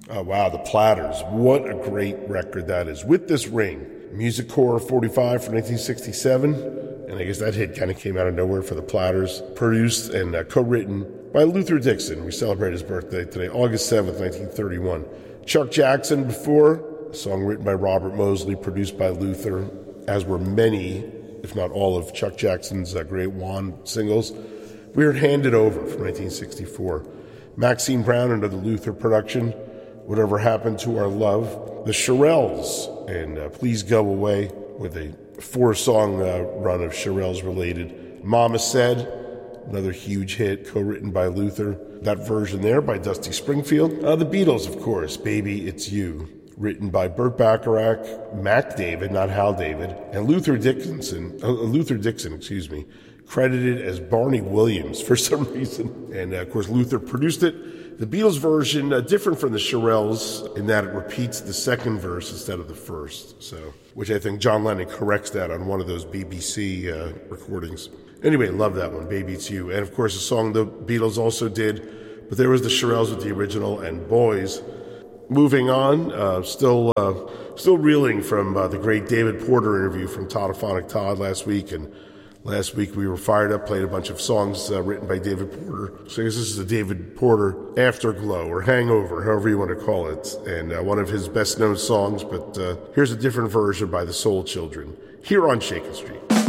Oh, wow, The Platters. What a great record that is. With This Ring, Music Core 45 from 1967. And I guess that hit kind of came out of nowhere for The Platters. Produced and co-written by Luther Dixon. We celebrate his birthday today, August 7th, 1931. Chuck Jackson before, a song written by Robert Mosley, produced by Luther, as were many, if not all, of Chuck Jackson's great Juan singles. We heard Hand It Over from 1964. Maxine Brown, another Luther production. Whatever Happened to Our Love. The Shirelles and Please Go Away, with a 4-song run of Shirelles related. Mama Said, another huge hit, co-written by Luther. That version there by Dusty Springfield. The Beatles, of course, Baby It's You, written by Burt Bacharach, Mac David, not Hal David, and Luther Dixon, credited as Barney Williams for some reason. And of course, Luther produced it. The Beatles version, different from the Shirelles in that it repeats the second verse instead of the first, which I think John Lennon corrects that on one of those BBC recordings. Anyway, love that one, Baby It's You. And of course, a song the Beatles also did, but there was the Shirelles with the original, and boys. Moving on, still reeling from the great David Porter interview from Toddophonic Todd last week, and last week we were fired up, played a bunch of songs written by David Porter. So I guess this is a David Porter afterglow or hangover, however you want to call it, and one of his best known songs, but here's a different version by the Soul Children, here on Shakin' Street.